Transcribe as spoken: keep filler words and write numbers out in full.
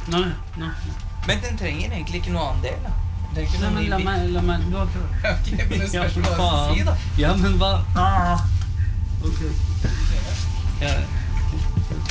Nei, nei. Men den trenger egentlig ikke noe annen del, da. Den trenger ikke Nei, noe men ny la bit. meg, la meg, du har prøvd. Ok, men det Ja, spørs hva jeg skal faen. si, da. Ja, men hva? Ah. Ok.